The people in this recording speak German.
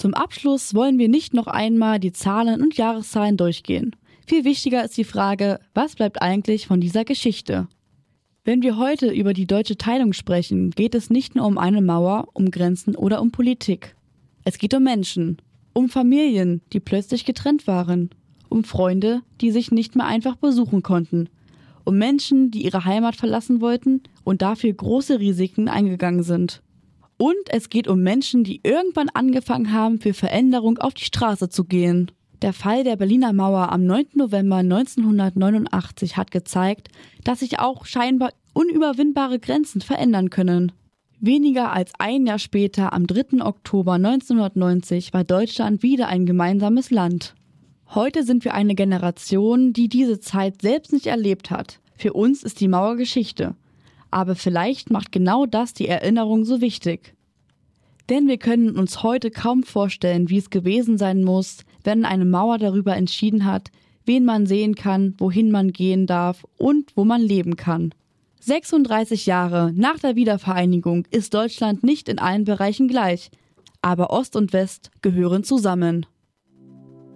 Zum Abschluss wollen wir nicht noch einmal die Zahlen und Jahreszahlen durchgehen. Viel wichtiger ist die Frage, was bleibt eigentlich von dieser Geschichte? Wenn wir heute über die deutsche Teilung sprechen, geht es nicht nur um eine Mauer, um Grenzen oder um Politik. Es geht um Menschen, um Familien, die plötzlich getrennt waren, um Freunde, die sich nicht mehr einfach besuchen konnten, um Menschen, die ihre Heimat verlassen wollten und dafür große Risiken eingegangen sind. Und es geht um Menschen, die irgendwann angefangen haben, für Veränderung auf die Straße zu gehen. Der Fall der Berliner Mauer am 9. November 1989 hat gezeigt, dass sich auch scheinbar unüberwindbare Grenzen verändern können. Weniger als ein Jahr später, am 3. Oktober 1990, war Deutschland wieder ein gemeinsames Land. Heute sind wir eine Generation, die diese Zeit selbst nicht erlebt hat. Für uns ist die Mauer Geschichte. Aber vielleicht macht genau das die Erinnerung so wichtig. Denn wir können uns heute kaum vorstellen, wie es gewesen sein muss, wenn eine Mauer darüber entschieden hat, wen man sehen kann, wohin man gehen darf und wo man leben kann. 36 Jahre nach der Wiedervereinigung ist Deutschland nicht in allen Bereichen gleich, aber Ost und West gehören zusammen.